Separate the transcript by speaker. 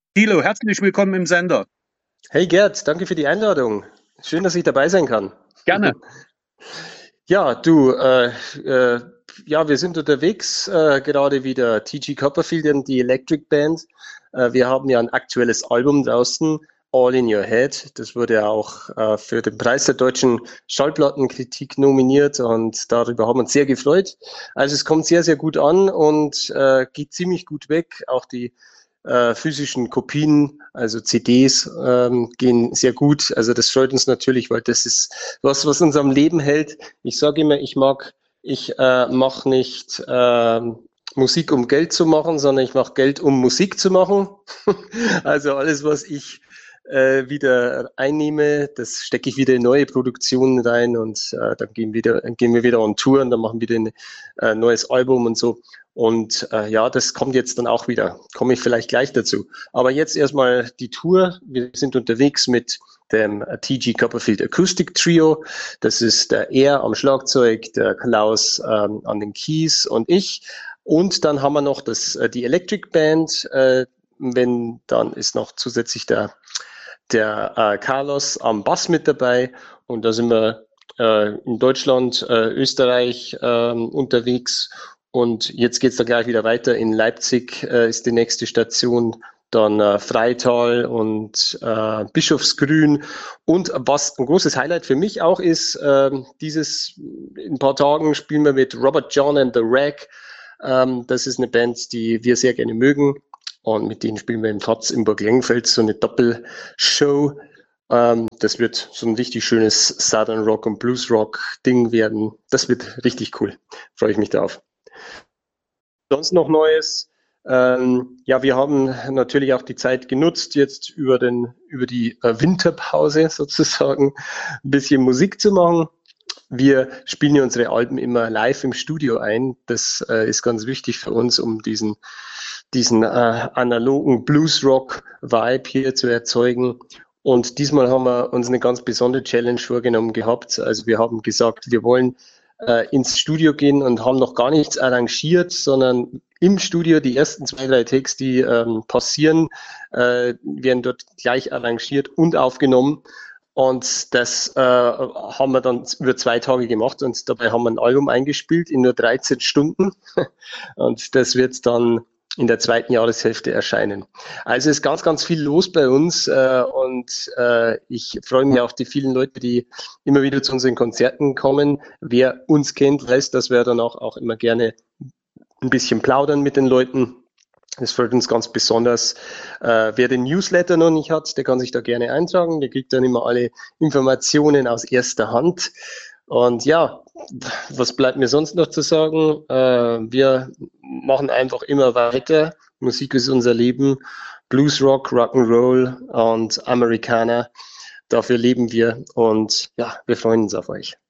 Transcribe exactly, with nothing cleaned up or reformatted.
Speaker 1: Thilo, herzlich willkommen im Sender.
Speaker 2: Hey Gerd, danke für die Einladung. Schön, dass ich dabei sein kann.
Speaker 1: Gerne.
Speaker 2: Ja, du, äh, äh, ja, wir sind unterwegs, äh, gerade wieder T G Copperfield und die Electric Band. Äh, wir haben ja ein aktuelles Album draußen, All in Your Head. Das wurde auch äh, für den Preis der deutschen Schallplattenkritik nominiert und darüber haben wir uns sehr gefreut. Also es kommt sehr, sehr gut an und äh, geht ziemlich gut weg. Auch die äh, physischen Kopien, also C Ds, ähm, gehen sehr gut. Also das freut uns natürlich, weil das ist was, was uns am Leben hält. Ich sage immer, ich mag, ich äh, mache nicht äh, Musik, um Geld zu machen, sondern ich mache Geld, um Musik zu machen. Also alles, was ich äh, wieder einnehme, das stecke ich wieder in neue Produktionen rein und äh, dann gehen, wieder, gehen wir wieder on Tour und dann machen wir wieder ein äh, neues Album und so. Und äh, ja, das kommt jetzt dann auch wieder. Komme ich vielleicht gleich dazu. Aber jetzt erstmal die Tour. Wir sind unterwegs mit dem T G Copperfield Acoustic Trio. Das ist der Er am Schlagzeug, der Klaus ähm, an den Keys und ich. Und dann haben wir noch das, äh, die Electric Band. Äh, wenn, dann ist noch zusätzlich der, der äh, Carlos am Bass mit dabei. Und da sind wir äh, in Deutschland, äh, Österreich äh, unterwegs. Und jetzt geht's da gleich wieder weiter. In Leipzig äh, ist die nächste Station, dann äh, Freital und äh, Bischofsgrün. Und was ein großes Highlight für mich auch ist, äh, dieses in ein paar Tagen spielen wir mit Robert John and the Rag. Ähm, das ist eine Band, die wir sehr gerne mögen. Und mit denen spielen wir im Taz in Burg Lengenfeld so eine Doppelshow. Ähm, das wird so ein richtig schönes Southern Rock und Blues Rock Ding werden. Das wird richtig cool. Freue ich mich darauf. Sonst noch Neues? Ähm, ja, wir haben natürlich auch die Zeit genutzt, jetzt über den, über die äh, Winterpause sozusagen ein bisschen Musik zu machen. Wir spielen ja unsere Alben immer live im Studio ein. Das äh, ist ganz wichtig für uns, um diesen, diesen äh, analogen Blues-Rock-Vibe hier zu erzeugen. Und diesmal haben wir uns eine ganz besondere Challenge vorgenommen gehabt. Also wir haben gesagt, wir wollen äh, ins Studio gehen und haben noch gar nichts arrangiert, sondern im Studio die ersten zwei, drei Takes, die ähm, passieren, äh, werden dort gleich arrangiert und aufgenommen. Und das äh, haben wir dann über zwei Tage gemacht und dabei haben wir ein Album eingespielt in nur dreizehn Stunden. Und das wird dann in der zweiten Jahreshälfte erscheinen. Also ist ganz, ganz viel los bei uns äh, und äh, ich freue mich auf die vielen Leute, die immer wieder zu unseren Konzerten kommen. Wer uns kennt, weiß, dass wir danach auch immer gerne ein bisschen plaudern mit den Leuten. Das freut uns ganz besonders. Äh, wer den Newsletter noch nicht hat, der kann sich da gerne eintragen. Der kriegt dann immer alle Informationen aus erster Hand. Und ja, was bleibt mir sonst noch zu sagen? Äh, wir machen einfach immer weiter. Musik ist unser Leben. Blues Rock, Rock'n'Roll und Amerikaner. Dafür leben wir. Und ja, wir freuen uns auf euch.